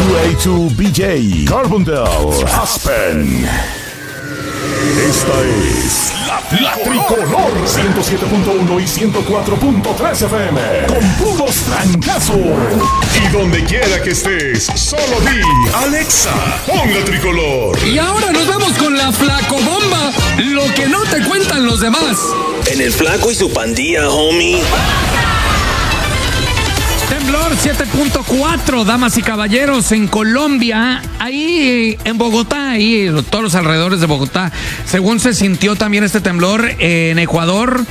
QA2BJ, Carbondale, Aspen. Esta es la Tricolor 107.1 y 104.3 FM con puros trancazos. Y donde quiera que estés, solo di Alexa, pon la Tricolor. Y ahora nos vamos con la Flacobomba, lo que no te cuentan los demás. En el Flaco y su pandilla, homie. Temblor 7.4, damas y caballeros, en Colombia, ahí en Bogotá, ahí todos los alrededores de Bogotá, según se sintió también este temblor en Ecuador,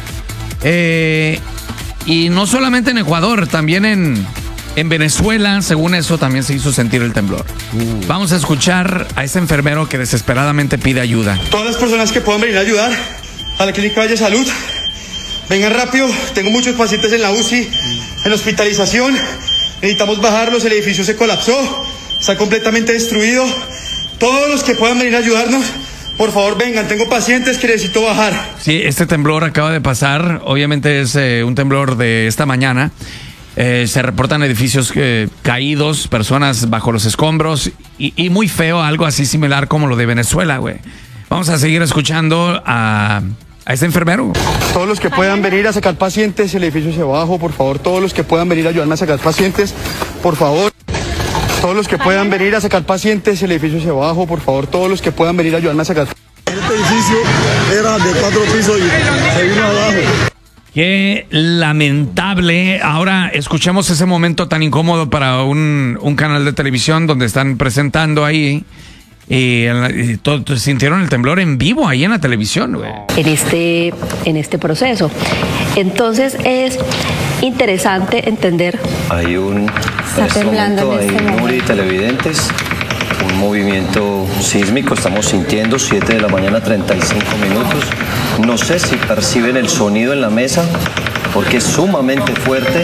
y no solamente en Ecuador, también en Venezuela, según eso también se hizo sentir el temblor. Vamos a escuchar a ese enfermero que desesperadamente pide ayuda. Todas las personas que puedan venir a ayudar a la Clínica Valle Salud, vengan rápido, tengo muchos pacientes en la UCI, en hospitalización, necesitamos bajarlos, el edificio se colapsó, está completamente destruido. Todos los que puedan venir a ayudarnos, por favor vengan, tengo pacientes que necesito bajar. Sí, este temblor acaba de pasar, obviamente es un temblor de esta mañana. Se reportan edificios caídos, personas bajo los escombros y muy feo, algo así similar como lo de Venezuela, güey. Vamos a seguir escuchando a este enfermero. Todos los que puedan venir a sacar pacientes, el edificio se bajó, por favor. Todos los que puedan venir a ayudarme a sacar pacientes, por favor. Todos los que puedan venir a sacar pacientes, el edificio se bajó, por favor. Todos los que puedan venir a ayudarme a sacar. Este edificio era de 4 pisos y se vino abajo. Qué lamentable. Ahora escuchemos ese momento tan incómodo para un canal de televisión donde están presentando ahí. Y todos sintieron el temblor en vivo ahí en la televisión, güey. En este proceso. Entonces es interesante entender. Hay en este momento, Nuri, televidentes, un movimiento sísmico, estamos sintiendo 7 de la mañana, 35 minutos. No sé si perciben el sonido en la mesa, porque es sumamente fuerte.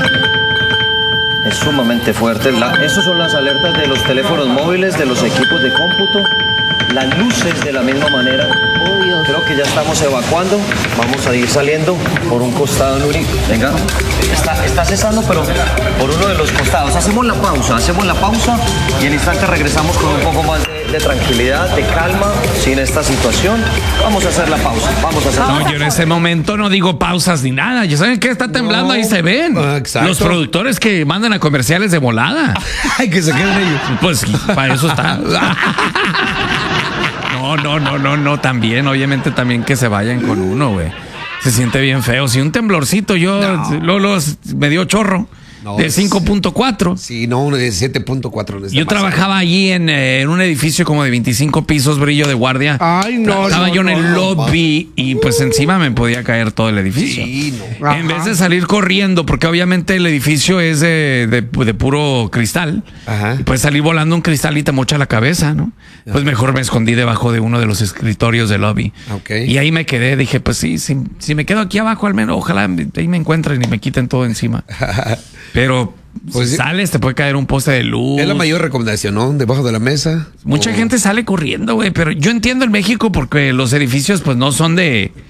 Es sumamente fuerte. Esas son las alertas de los teléfonos móviles, de los equipos de cómputo. Las luces de la misma manera. Creo que ya estamos evacuando. Vamos a ir saliendo por un costado, Nuri. Venga, está cesando, pero por uno de los costados. Hacemos la pausa y en instante regresamos con un poco más de tranquilidad, de calma, sin esta situación. Vamos a hacer la pausa. No, yo en ese momento no digo pausas ni nada. ¿Ya saben qué está temblando? Ahí se ven. Exacto. Los productores que mandan a comerciales de volada. Ay, que se queden ellos. Pues para eso está. No, también, obviamente también que se vayan con uno, güey. Se siente bien feo. Si un temblorcito, me dio chorro. No, de 5.4. Sí, no, uno de 7.4. Yo trabajaba allí en un edificio como de 25 pisos, brillo de guardia. Ay, no. Estaba yo en el lobby y pues encima me podía caer todo el edificio. Sí, no. En vez de salir corriendo, porque obviamente el edificio es de puro cristal. Ajá. Y puedes salir volando un cristal y te mocha la cabeza, ¿no? Pues mejor me escondí debajo de uno de los escritorios del lobby. Okay. Y ahí me quedé. Dije, pues sí, si me quedo aquí abajo al menos, ojalá ahí me encuentren y me quiten todo encima. Pero pues si sales, te puede caer un poste de luz. Es la mayor recomendación, ¿no? Debajo de la mesa. Mucha gente sale corriendo, güey. Pero yo entiendo en México porque los edificios pues no son de